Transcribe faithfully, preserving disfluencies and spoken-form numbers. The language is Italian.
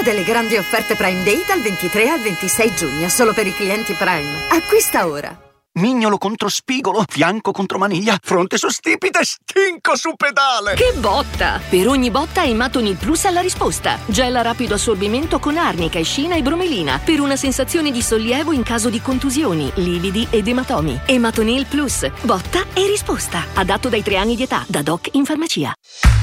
delle grandi offerte Prime Day dal ventitré al ventisei giugno, solo per i clienti Prime. Acquista ora. Mignolo contro spigolo, fianco contro maniglia, fronte su stipite, stinco su pedale. Che botta! Per ogni botta Ematonil Plus ha la risposta. Gel a rapido assorbimento con arnica, escina e bromelina per una sensazione di sollievo in caso di contusioni, lividi ed ematomi. Ematonil Plus, botta e risposta. Adatto dai tre anni di età, da Doc in farmacia.